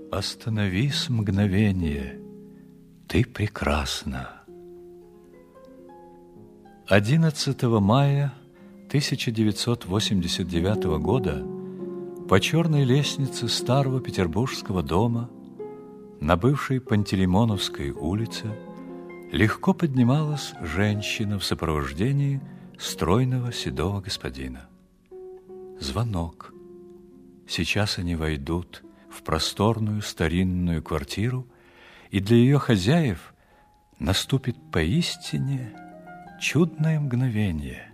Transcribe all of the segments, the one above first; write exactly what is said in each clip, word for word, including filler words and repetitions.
Остановись мгновение, ты прекрасна. одиннадцатого мая тысяча девятьсот восемьдесят девятого года по черной лестнице старого петербургского дома на бывшей Пантелеймоновской улице легко поднималась женщина в сопровождении стройного седого господина. Звонок. Сейчас они войдут в просторную старинную квартиру, и для ее хозяев наступит поистине чудное мгновение.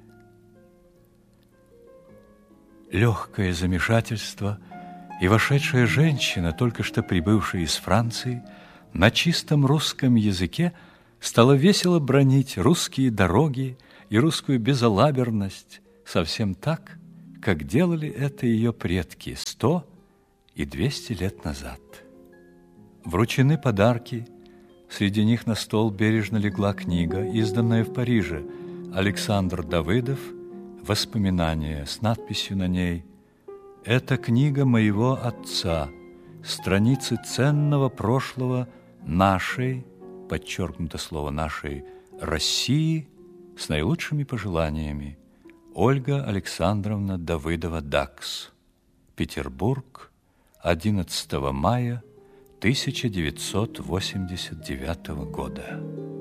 Легкое замешательство, и вошедшая женщина, только что прибывшая из Франции, на чистом русском языке стала весело бранить русские дороги и русскую безалаберность совсем так, как делали это ее предки сто и двести лет назад. Вручены подарки, среди них на стол бережно легла книга, изданная в Париже, Александр Давыдов, «Воспоминания», с надписью на ней: «Это книга моего отца, страницы ценного прошлого нашей», подчеркнуто слово «нашей», России, с наилучшими пожеланиями. Ольга Александровна Давыдова-Дакс. Петербург, одиннадцатого мая тысяча девятьсот восемьдесят девятого года.